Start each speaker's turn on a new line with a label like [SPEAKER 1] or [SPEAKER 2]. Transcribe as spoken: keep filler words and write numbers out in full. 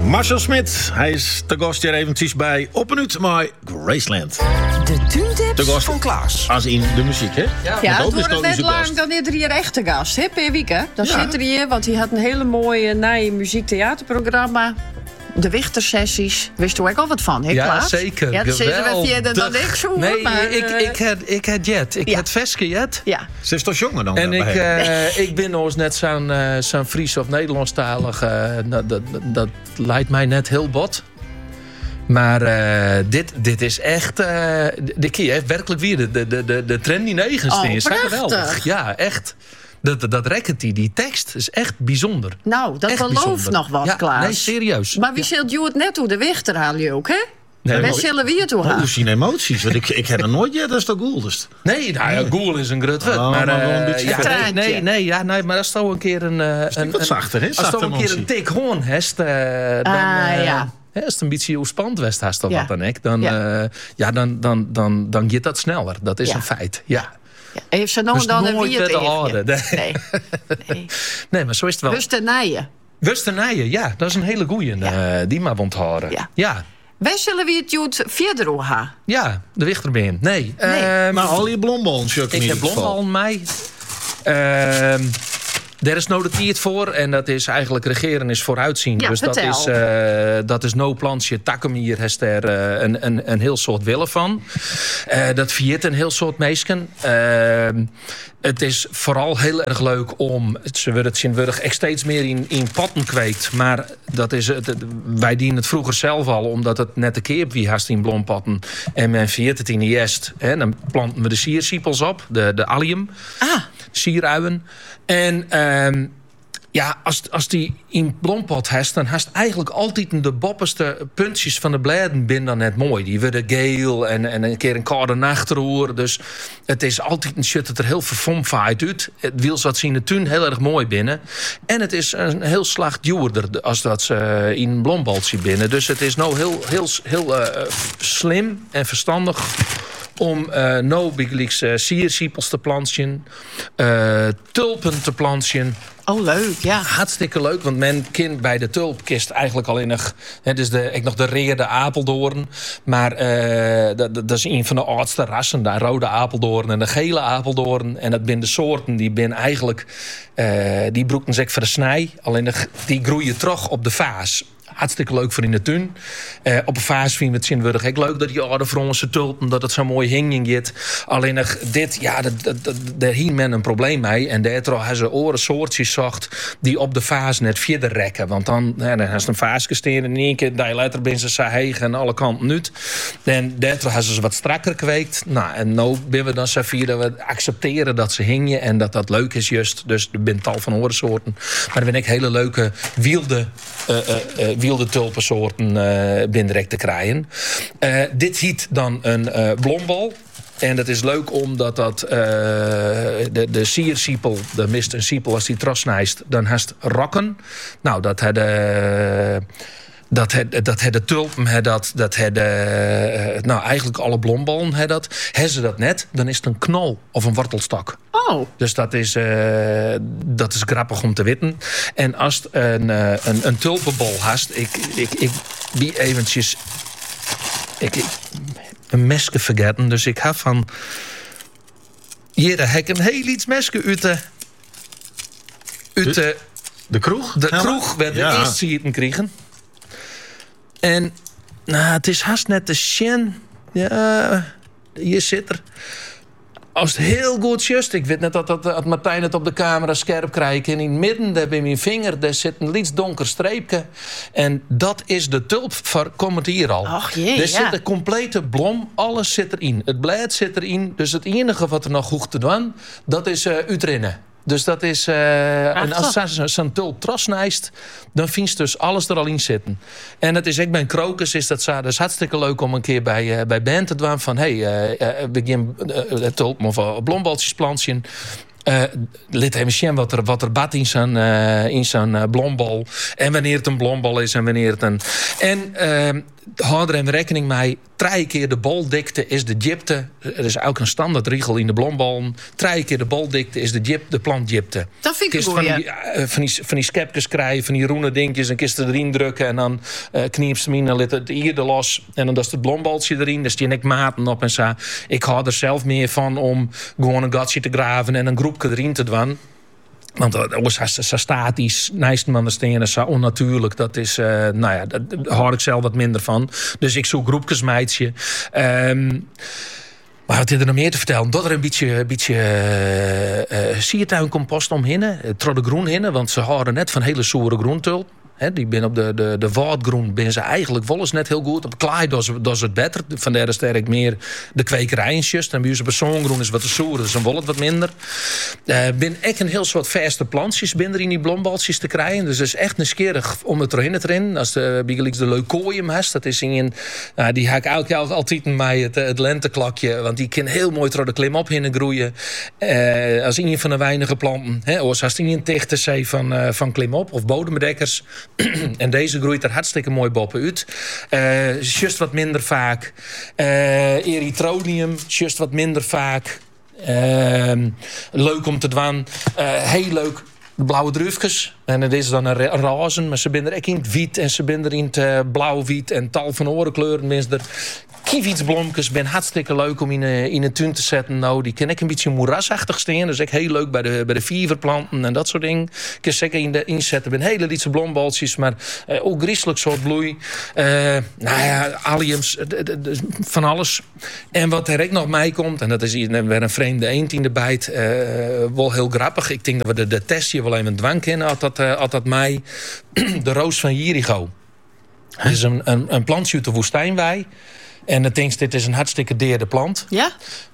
[SPEAKER 1] Marcel Smit, hij is te gast hier eventjes bij Op een Uut bij Graceland.
[SPEAKER 2] De tuintips van Klaas.
[SPEAKER 1] Als in de muziek, hè?
[SPEAKER 3] Ja, ja het wordt net lang, dan is er hier echt de gast, hè, per week, hè? Dan ja. zit er hier, want hij had een hele mooie nieuwe muziektheaterprogramma. De Wichtersessies. Wist u ook al wat van, hè, Klaas?
[SPEAKER 4] Ja, zeker.
[SPEAKER 3] Ja, dat zitten we verder dan ik zo.
[SPEAKER 4] Nee,
[SPEAKER 3] maar,
[SPEAKER 4] ik,
[SPEAKER 3] uh...
[SPEAKER 4] ik, heb, ik heb jet. Ik
[SPEAKER 3] ja.
[SPEAKER 4] heb Veske jet.
[SPEAKER 3] Ja.
[SPEAKER 1] Ze is toch jonger dan?
[SPEAKER 4] En ik, uh, ik ben ons net zo'n uh, zo'n Fries of Nederlandstalig. Uh, dat, dat, dat leidt mij net heel bot. Maar uh, dit, dit is echt... Uh, de keer heeft werkelijk weer de, de, de, de trendy negens.
[SPEAKER 3] Oh,
[SPEAKER 4] is geweldig. Ja, echt. Dat, dat, dat rekent die, die tekst is echt bijzonder.
[SPEAKER 3] Nou, dat belooft nog wat,
[SPEAKER 4] ja,
[SPEAKER 3] Klaas.
[SPEAKER 4] Nee, serieus.
[SPEAKER 3] Maar wie
[SPEAKER 4] ja.
[SPEAKER 3] zult je het net toe de Wichter haal je ook, hè?
[SPEAKER 1] Nee,
[SPEAKER 3] wij zullen we het toe gaan.
[SPEAKER 1] Hoe zien emoties? Want ik, ik heb er nooit ja, dat is toch Goel? Dus.
[SPEAKER 4] Nee, nou ja, Goel is een groot woord.
[SPEAKER 1] Oh,
[SPEAKER 4] maar,
[SPEAKER 1] maar wel een
[SPEAKER 4] uh,
[SPEAKER 1] beetje
[SPEAKER 4] ja, nee, nee, nee, ja, nee, maar als je een keer een... Uh,
[SPEAKER 1] een wat zachter, hè?
[SPEAKER 4] Als je een keer een dik hoorn hebt, uh, dan...
[SPEAKER 3] Ah,
[SPEAKER 4] uh,
[SPEAKER 3] ja.
[SPEAKER 4] Hè, als het een beetje spannend was, hast of
[SPEAKER 3] ja.
[SPEAKER 4] wat dan ook, dan,
[SPEAKER 3] ja.
[SPEAKER 4] uh, ja, dan, dan, dan, dan gaat dat sneller. Dat is
[SPEAKER 3] ja.
[SPEAKER 4] een feit, ja.
[SPEAKER 3] ja. Heeft ze nou
[SPEAKER 4] dus
[SPEAKER 3] dan
[SPEAKER 4] nooit
[SPEAKER 3] een
[SPEAKER 4] met de orde. Nee.
[SPEAKER 3] Nee. nee.
[SPEAKER 4] nee, maar zo is het wel.
[SPEAKER 3] Wusternije.
[SPEAKER 4] Wusternije, ja, dat is een hele goeie. Ja. Uh, die maar onthouden.
[SPEAKER 3] Ja.
[SPEAKER 4] ja.
[SPEAKER 3] Wij zullen we het jood verder gaan.
[SPEAKER 4] Ja, de Wichterbeen. Nee.
[SPEAKER 3] nee.
[SPEAKER 4] Uh,
[SPEAKER 1] maar al je blomballen.
[SPEAKER 4] Ik heb blomballen mij. Uh, Er is nou de tijd voor en dat is eigenlijk regeren is vooruitzien.
[SPEAKER 3] Ja,
[SPEAKER 4] dus dat is, uh, dat is no plantje takkenmier heeft er uh, een, een, een heel soort willen van. Uh, dat viert een heel soort meesken. Uh, het is vooral heel erg leuk om, ze willen het zinwürdig echt steeds meer in, in potten kweekt. Maar dat is het, wij dienen het vroeger zelf al, omdat het net een keer wie haast in blompotten. En men viert het in de jest. Hè, dan planten we de siersiepels op, de, de allium,
[SPEAKER 3] ah.
[SPEAKER 4] sieruien. En uh, ja, als, als die in blompot heeft, dan heeft eigenlijk altijd de bopperste puntjes van de bladen binnen dan net mooi. Die worden geel en, en een keer een koude nachtroer. Dus het is altijd een shit dat er heel verfomfaaid uit. Het wiel zat zien de tuin heel erg mooi binnen. En het is een heel slag duurder als dat ze in een blombaltje binnen. Dus het is nou heel, heel, heel uh, slim en verstandig om uh, no bigleaks uh, siersiepels te plantjen, uh, tulpen te plantjen.
[SPEAKER 3] Oh, leuk, ja.
[SPEAKER 4] Hartstikke leuk, want men kan bij de tulpkist eigenlijk al in nog, hè, dus de, ik nog de reerde apeldoorn. Maar uh, dat, dat is een van de oudste rassen, de rode apeldoorn en de gele apeldoorn. En dat zijn de soorten die ben eigenlijk, uh, die broeken zich voor de snij. Alleen de, die groeien terug op de vaas. Hartstikke leuk voor in de tuin. Uh, op een vaas vinden we het zinwürdig. Ik leuk dat die oude Franse tulpen, dat het zo mooi hinging zit. Alleen nog dit, ja, daar hier men een probleem mee. En daardoor hebben ze oren soortjes zocht die op de vaas net verder rekken. Want dan, ja, dan hebben ze een vaasje staan en in één keer die letter ben ze hegen en alle kanten uit. En daardoor hebben ze wat strakker kweekt. Nou, en nu ben we dan zo vier dat we accepteren dat ze hingen en dat dat leuk is just. Dus er zijn tal van orensoorten. Maar er ben ik hele leuke wilde uh, uh, uh, wilde tulpensoorten uh, binnen direct te krijgen. Uh, dit heet dan een uh, blombal. En dat is leuk omdat dat uh, de, de siersiepel, de mist een siepel als die trosnijst, dan haast rokken. Nou, dat had uh, Dat het, dat het de tulpen, het dat, dat het de, uh, nou eigenlijk alle blomballen, het dat. Hebben ze dat net, dan is het een knol of een wortelstok.
[SPEAKER 3] Oh.
[SPEAKER 4] Dus dat is, uh, dat is grappig om te weten. En als het een, uh, een, een tulpenbol haast, ik, ik, ik die eventjes, ik, ik een mesje vergeten, dus ik heb van, hier heb ik een heel iets mesje uit de, uit de,
[SPEAKER 1] de kroeg,
[SPEAKER 4] de kroeg, waar de
[SPEAKER 1] ja.
[SPEAKER 4] eerste eten kregen. En nou, het is haast net de sjen. Ja, hier zit er. Als het heel goed just, ik weet net dat, dat, dat Martijn het op de camera scherp krijgt. En in het midden, daar bij mijn vinger, daar zit een iets donker streepje. En dat is de tulp, komt hier al.
[SPEAKER 3] Och jee,
[SPEAKER 4] er
[SPEAKER 3] ja.
[SPEAKER 4] zit een complete blom, alles zit erin. Het blad zit erin, dus het enige wat er nog goed te doen, dat is uh, uitrennen. Dus dat is, uh, en als zo'n zo tulp trosnijst, dan vind je dus alles er al in zitten. En het is, ik ben krokus, is dat zo, dus hartstikke leuk om een keer bij, uh, bij Ben te doen van, hé, hey, uh, uh, begin uh, tulp of uh, blombaltjes plantje. Uh, Lid even zien wat er, wat er bad in zo'n uh, in zo'n uh, blombal. En wanneer het een blombal is en wanneer het een. En uh, houd er even rekening mee. Drie keer de boldikte is de gypte. Er is ook een standaard regel in de blomballen. Drie keer de boldikte is de, gyp, de plantgypte.
[SPEAKER 3] Dat vind ik goed,
[SPEAKER 4] van,
[SPEAKER 3] ja.
[SPEAKER 4] die, van die van die skepjes krijgen, van die roene dingetjes, en kist erin drukken en dan uh, kniep ze hem in en let het ierde los en dan is het blombaltje erin, dus die nek maten op en zo. Ik hou er zelf meer van om gewoon een gatje te graven en een groepje erin te doen. Want dat is zo statisch, nijstman stenen, zo onnatuurlijk. Dat is, uh, nou ja, daar hou ik zelf wat minder van. Dus ik zoek groepjes meidje. Um, maar wat is er nog meer te vertellen? Dat er een beetje, beetje uh, uh, siertuincompost omheen. Uh, Trodde groen heen, want ze houden net van hele soere groentulp. He, die ben op de, de, de woudgroen ben ze eigenlijk wel eens net heel goed. Op klaai dat is het beter. Vandaar is er meer de kwekerijensjes. En bij ons op zoongroen is wat te zoer, dus dan wel het wat minder. Uh, ben echt een heel soort verste plantjes binnen in die blombaltjes te krijgen. Dus het is echt nieuwsgierig om het erin te rennen. Als de Bigelix de leukoium has, dat is in, uh, die haak ik ook altijd bij het, het lenteklakje. Want die kan heel mooi door de klim op heen groeien. Uh, als een van de weinige planten. He, of als een tichter zei van, uh, van klimop of bodembedekkers. En deze groeit er hartstikke mooi boven uit. Uh, just wat minder vaak. Uh, Erythronium, just wat minder vaak. Uh, leuk om te doen. Uh, heel leuk. De blauwe druifjes. En het is dan een rozen, maar ze zijn er ook in het wit en ze zijn er in het uh, blauw-wit en tal van orenkleuren. Mensen er. Kievietsblomkes ben hartstikke leuk om in, uh, in een tuin te zetten. Nou, die kan ik een beetje moerasachtig staan. Dus ik heel leuk bij de, bij de vierverplanten en dat soort dingen. Ik kan zeker in de inzetten. Ben hele lietse blombaltjes, maar uh, ook griezelig soort bloei. Uh, nou ja, alliums, van alles. En wat er ook nog mee komt, en dat is weer een vreemde eend in de bijt. Uh, wel heel grappig. Ik denk dat we de, de testje wel even dwang kennen. Had dat, uh, had dat mij. De roos van Jericho. Huh? Dat is een, een, een plantje uit de woestijnwei. En dan denk je, dit is een hartstikke deerde plant.
[SPEAKER 3] Ja?